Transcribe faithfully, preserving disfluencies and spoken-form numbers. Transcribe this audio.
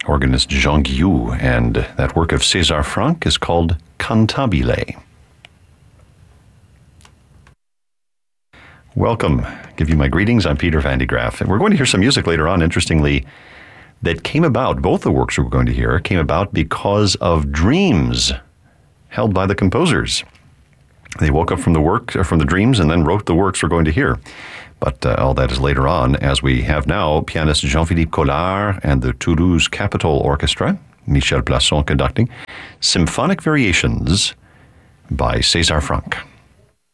organist Jean Guillou, and that work of César Franck is called Cantabile. Welcome. Give you my greetings. I'm Peter Van de Graaff. And we're going to hear some music later on, interestingly, that came about, both the works we're going to hear, came about because of dreams held by the composers. They woke up from the work, from the dreams, and then wrote the works we're going to hear. But uh, all that is later on, as we have now pianist Jean-Philippe Collard and the Toulouse Capitol Orchestra, Michel Plasson conducting, Symphonic Variations by César Franck.